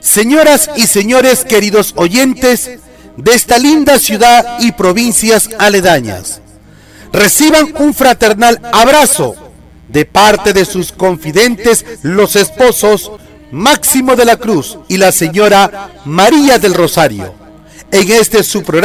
Señoras y señores queridos oyentes de esta linda ciudad y provincias aledañas, reciban un fraternal abrazo de parte de sus confidentes, los esposos Máximo de la Cruz y la señora María del Rosario, en este su programa